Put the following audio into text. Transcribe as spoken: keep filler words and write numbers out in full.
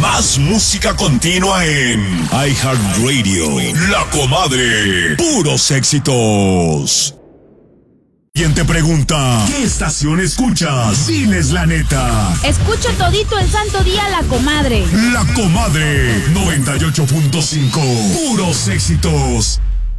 Más música continua en iHeartRadio. La Comadre. Puros éxitos. ¿Quién te pregunta qué estación escuchas? Diles la neta. Escucho todito el santo día La Comadre. La Comadre noventa y ocho punto cinco. Puros éxitos.